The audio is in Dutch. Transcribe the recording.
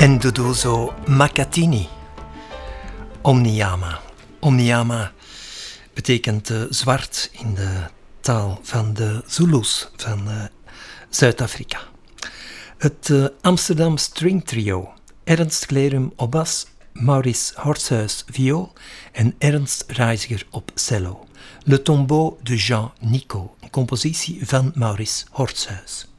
En Duduzo Makatini. Omniyama. Omniyama betekent zwart in de taal van de Zulus van Zuid-Afrika. Het Amsterdam String Trio. Ernst Klerum op bas, Maurice Hortshuis viool en Ernst Reiziger op cello. Le Tombeau de Jean Nicot, een compositie van Maurice Hortshuis.